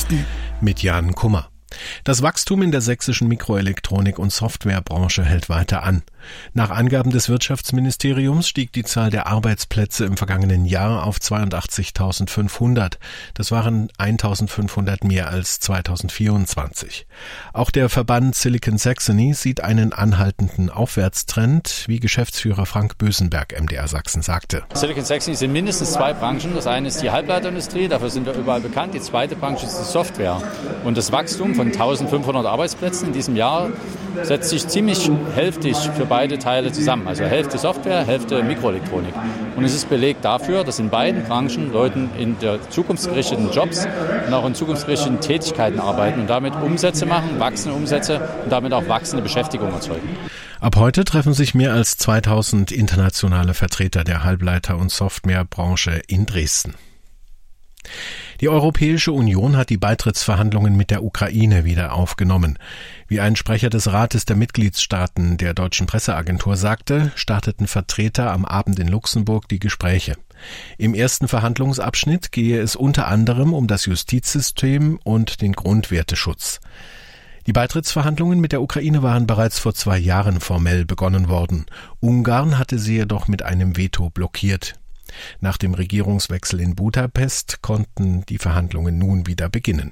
Mit Jan Kummer. Das Wachstum in der sächsischen Mikroelektronik- und Softwarebranche hält weiter an. Nach Angaben des Wirtschaftsministeriums stieg die Zahl der Arbeitsplätze im vergangenen Jahr auf 82.500. Das waren 1.500 mehr als 2024. Auch der Verband Silicon Saxony sieht einen anhaltenden Aufwärtstrend, wie Geschäftsführer Frank Bösenberg MDR Sachsen sagte. Silicon Saxony sind mindestens zwei Branchen. Das eine ist die Halbleiterindustrie, dafür sind wir überall bekannt. Die zweite Branche ist die Software. Und das Wachstum von 1.500 Arbeitsplätzen in diesem Jahr setzt sich ziemlich hälftig für beide Teile zusammen. Also Hälfte Software, Hälfte Mikroelektronik. Und es ist belegt dafür, dass in beiden Branchen Leute in der zukunftsgerichteten Jobs und auch in zukunftsgerichteten Tätigkeiten arbeiten und damit Umsätze machen, wachsende Umsätze und damit auch wachsende Beschäftigung erzeugen. Ab heute treffen sich mehr als 2000 internationale Vertreter der Halbleiter- und Softwarebranche in Dresden. Die Europäische Union hat die Beitrittsverhandlungen mit der Ukraine wieder aufgenommen. Wie ein Sprecher des Rates der Mitgliedstaaten der deutschen Presseagentur sagte, starteten Vertreter am Abend in Luxemburg die Gespräche. Im ersten Verhandlungsabschnitt gehe es unter anderem um das Justizsystem und den Grundwerteschutz. Die Beitrittsverhandlungen mit der Ukraine waren bereits vor 2 Jahren formell begonnen worden. Ungarn hatte sie jedoch mit einem Veto blockiert. Nach dem Regierungswechsel in Budapest konnten die Verhandlungen nun wieder beginnen.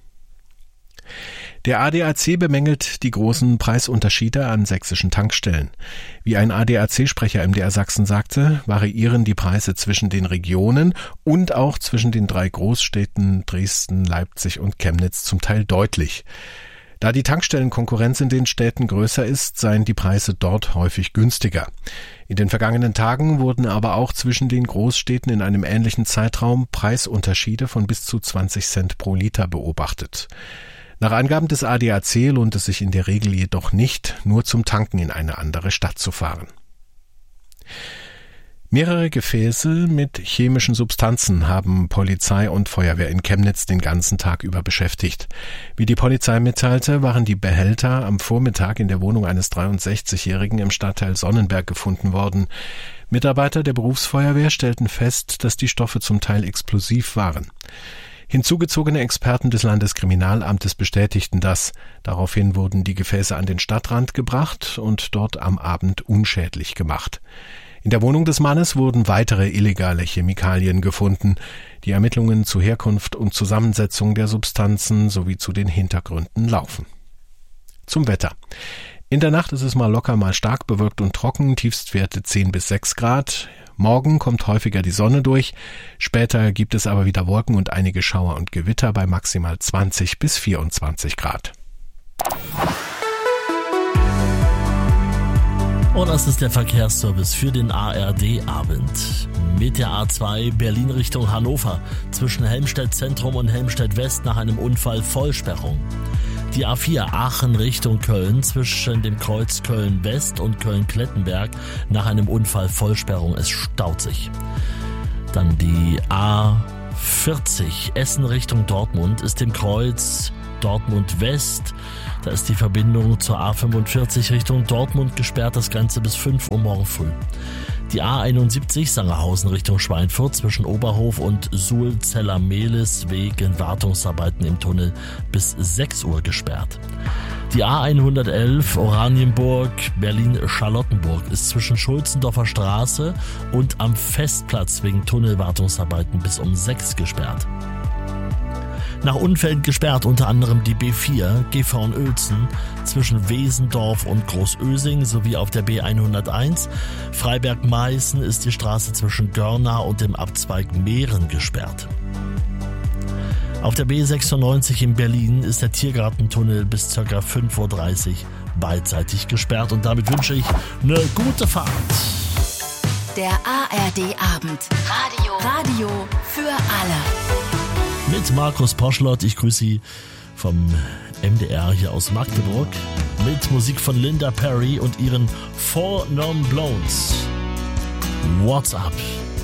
Der ADAC bemängelt die großen Preisunterschiede an sächsischen Tankstellen. Wie ein ADAC-Sprecher MDR Sachsen sagte, variieren die Preise zwischen den Regionen und auch zwischen den 3 Großstädten Dresden, Leipzig und Chemnitz zum Teil deutlich. Da die Tankstellenkonkurrenz in den Städten größer ist, seien die Preise dort häufig günstiger. In den vergangenen Tagen wurden aber auch zwischen den Großstädten in einem ähnlichen Zeitraum Preisunterschiede von bis zu 20 Cent pro Liter beobachtet. Nach Angaben des ADAC lohnt es sich in der Regel jedoch nicht, nur zum Tanken in eine andere Stadt zu fahren. Mehrere Gefäße mit chemischen Substanzen haben Polizei und Feuerwehr in Chemnitz den ganzen Tag über beschäftigt. Wie die Polizei mitteilte, waren die Behälter am Vormittag in der Wohnung eines 63-Jährigen im Stadtteil Sonnenberg gefunden worden. Mitarbeiter der Berufsfeuerwehr stellten fest, dass die Stoffe zum Teil explosiv waren. Hinzugezogene Experten des Landeskriminalamtes bestätigten das. Daraufhin wurden die Gefäße an den Stadtrand gebracht und dort am Abend unschädlich gemacht. In der Wohnung des Mannes wurden weitere illegale Chemikalien gefunden. Die Ermittlungen zu Herkunft und Zusammensetzung der Substanzen sowie zu den Hintergründen laufen. Zum Wetter. In der Nacht ist es mal locker, mal stark bewölkt und trocken, Tiefstwerte 10 bis 6 Grad. Morgen kommt häufiger die Sonne durch. Später gibt es aber wieder Wolken und einige Schauer und Gewitter bei maximal 20 bis 24 Grad. Und das ist der Verkehrsservice für den ARD-Abend. Mit der A2 Berlin Richtung Hannover zwischen Helmstedt Zentrum und Helmstedt West nach einem Unfall Vollsperrung. Die A4 Aachen Richtung Köln zwischen dem Kreuz Köln West und Köln-Klettenberg nach einem Unfall Vollsperrung. Es staut sich. Dann die A40 Essen Richtung Dortmund ist im Kreuz Dortmund West. Da ist die Verbindung zur A45 Richtung Dortmund gesperrt, das Ganze bis 5 Uhr morgen früh. Die A71 Sangerhausen Richtung Schweinfurt zwischen Oberhof und Suhl-Zeller-Mehlis wegen Wartungsarbeiten im Tunnel bis 6 Uhr gesperrt. Die A111 Oranienburg Berlin-Charlottenburg ist zwischen Schulzendorfer Straße und am Festplatz wegen Tunnelwartungsarbeiten bis um 6 gesperrt. Nach Unfällen gesperrt unter anderem die B4 Gifhorn-Uelzen zwischen Wesendorf und Großösing sowie auf der B101. Freiberg-Meißen ist die Straße zwischen Görna und dem Abzweig Mehren gesperrt. Auf der B96 in Berlin ist der Tiergartentunnel bis ca. 5.30 Uhr beidseitig gesperrt und damit wünsche ich eine gute Fahrt. Der ARD-Abend. Radio für alle. Mit Markus Poschlott, ich grüße Sie vom MDR hier aus Magdeburg mit Musik von Linda Perry und ihren 4 Non-Blondes. What's up?